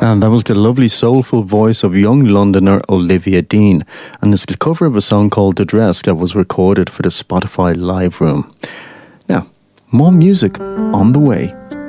And that was the lovely soulful voice of young Londoner Olivia Dean, and it's the cover of a song called The Dress that was recorded for the Spotify Live Room. Now, more music on the way.